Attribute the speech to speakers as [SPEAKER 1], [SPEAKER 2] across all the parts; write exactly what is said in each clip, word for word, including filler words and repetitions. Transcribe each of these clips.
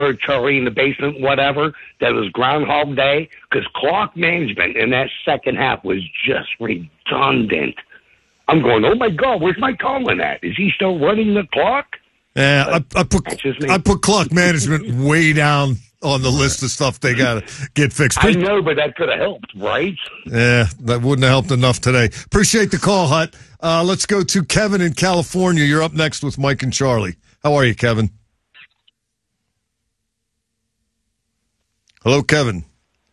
[SPEAKER 1] or Charlie in the basement, whatever, that was Groundhog Day, because clock management in that second half was just redundant. I'm going, oh, my God, where's Mike Tomlin at? Is he still running the clock?
[SPEAKER 2] Yeah, I, I, put, I put clock management way down on the list of stuff they got to get fixed.
[SPEAKER 1] I know, but that could have helped, right?
[SPEAKER 2] Yeah, that wouldn't have helped enough today. Appreciate the call, Hut. Uh, let's go to Kevin in California. You're up next with Mike and Charlie. How are you, Kevin? Hello, Kevin.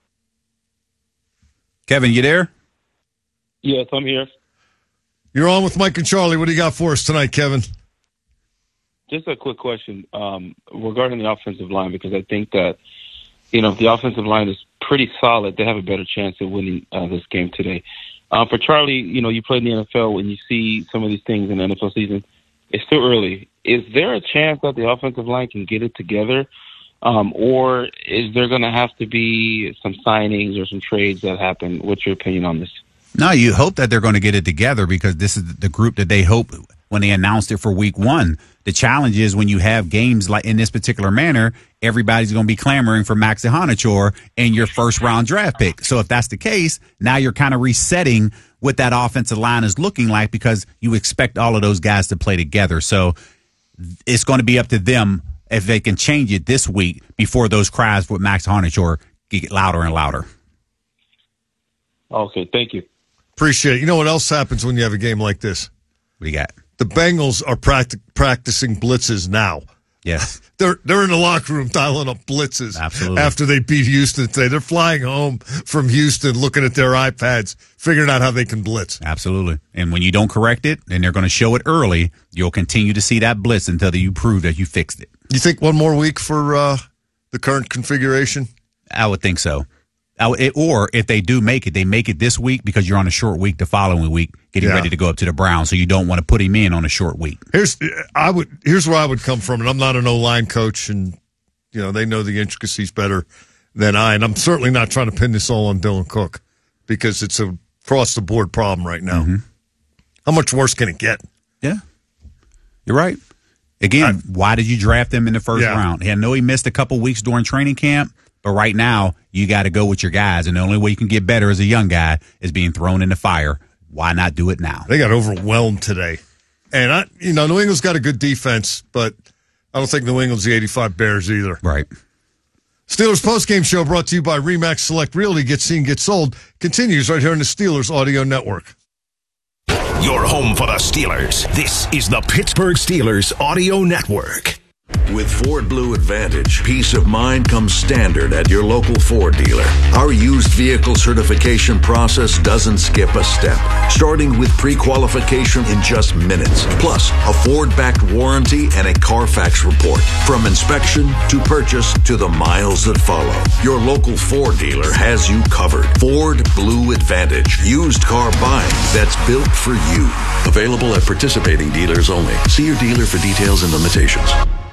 [SPEAKER 3] Kevin, you there?
[SPEAKER 4] Yes, I'm here.
[SPEAKER 2] You're on with Mike and Charlie. What do you got for us tonight, Kevin?
[SPEAKER 4] Just a quick question um, regarding the offensive line, because I think that, you know, if the offensive line is pretty solid, they have a better chance of winning uh, this game today. Uh, for Charlie, you know, you played in the N F L, and you see some of these things in the N F L season. It's still early. Is there a chance that the offensive line can get it together? Um, or is there going to have to be some signings or some trades that happen? What's your opinion on this?
[SPEAKER 3] No, you hope that they're going to get it together because this is the group that they hope when they announced it for week one. The challenge is when you have games like in this particular manner, everybody's going to be clamoring for Max Ihanachor and your first round draft pick. So if that's the case, now you're kind of resetting what that offensive line is looking like because you expect all of those guys to play together. So it's going to be up to them if they can change it this week before those cries with Max Ihanachor get louder and louder.
[SPEAKER 4] Okay, thank you.
[SPEAKER 2] Appreciate it. You know what else happens when you have a game like this?
[SPEAKER 3] What do you got?
[SPEAKER 2] The Bengals are practic- practicing blitzes now.
[SPEAKER 3] Yes.
[SPEAKER 2] They're they're in the locker room dialing up blitzes.
[SPEAKER 3] Absolutely.
[SPEAKER 2] After they beat Houston today. They're flying home from Houston, looking at their iPads, figuring out how they can blitz.
[SPEAKER 3] Absolutely. And when you don't correct it, and they're going to show it early, you'll continue to see that blitz until you prove that you fixed it.
[SPEAKER 2] You think one more week for uh, the current configuration?
[SPEAKER 3] I would think so. I would, it, or if they do make it, they make it this week because you're on a short week the following week, getting
[SPEAKER 2] Yeah.
[SPEAKER 3] ready to go up to the Browns, so you don't want to put him in on a short week.
[SPEAKER 2] Here's I would here's where I would come from, and I'm not an O-line coach, and you know they know the intricacies better than I, and I'm certainly not trying to pin this all on Dylan Cook because it's a across the board problem right now.
[SPEAKER 3] Mm-hmm.
[SPEAKER 2] How much worse can it get?
[SPEAKER 3] Yeah, you're right. Again, I, why did you draft him in the first
[SPEAKER 2] yeah.
[SPEAKER 3] round? I know he missed a couple weeks during training camp, but right now you got to go with your guys, and the only way you can get better as a young guy is being thrown in the fire. Why not do it now?
[SPEAKER 2] They got overwhelmed today. And, I, you know, New England's got a good defense, but I don't think New England's the eighty-five Bears either.
[SPEAKER 3] Right.
[SPEAKER 2] Steelers postgame show brought to you by RE/MAX Select Realty. Get seen, get sold. Continues right here on the Steelers Audio Network.
[SPEAKER 5] Your home for the Steelers. This is the Pittsburgh Steelers Audio Network.
[SPEAKER 6] With Ford Blue Advantage, peace of mind comes standard at your local Ford dealer. Our used vehicle certification process doesn't skip a step, starting with pre-qualification in just minutes, plus a Ford-backed warranty and a Carfax report. From inspection to purchase to the miles that follow, your local Ford dealer has you covered. Ford Blue Advantage, used car buying that's built for you. Available at participating dealers only. See your dealer for details and limitations.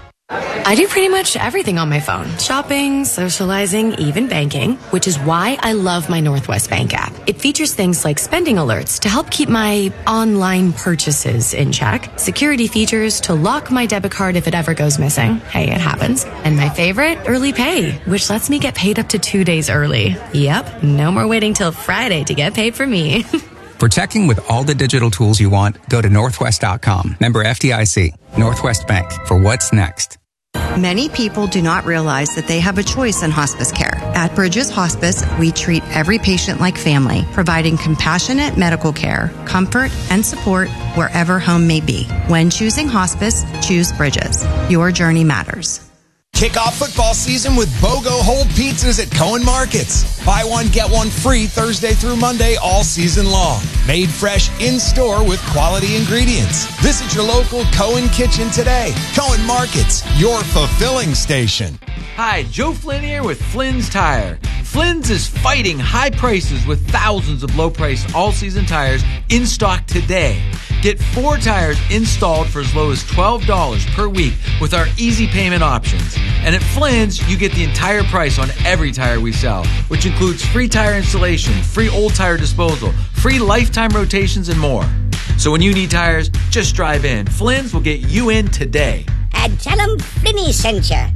[SPEAKER 7] I do pretty much everything on my phone. Shopping, socializing, even banking, which is why I love my Northwest Bank app. It features things like spending alerts to help keep my online purchases in check, security features to lock my debit card if it ever goes missing. Hey, it happens. And my favorite, early pay, which lets me get paid up to two days early. Yep, no more waiting till Friday to get paid for me.
[SPEAKER 8] For checking with all the digital tools you want, go to northwest dot com. Member F D I C. Northwest Bank. For what's next.
[SPEAKER 9] Many people do not realize that they have a choice in hospice care. At Bridges Hospice, we treat every patient like family, providing compassionate medical care, comfort, and support wherever home may be. When choosing hospice, choose Bridges. Your journey matters.
[SPEAKER 10] Kick off football season with BOGO Hold Pizzas at Cohen Markets. Buy one, get one free Thursday through Monday all season long. Made fresh in-store with quality ingredients. Visit your local Cohen Kitchen today. Cohen Markets, your fulfilling station.
[SPEAKER 11] Hi, Joe Flynn here with Flynn's Tire. Flynn's is fighting high prices with thousands of low-priced all-season tires in stock today. Get four tires installed for as low as twelve dollars per week with our easy payment options. And at Flynn's, you get the entire price on every tire we sell, which includes free tire installation, free old tire disposal, free lifetime rotations, and more. So when you need tires, just drive in. Flynn's will get you in today.
[SPEAKER 12] And tell them Flinny sent you.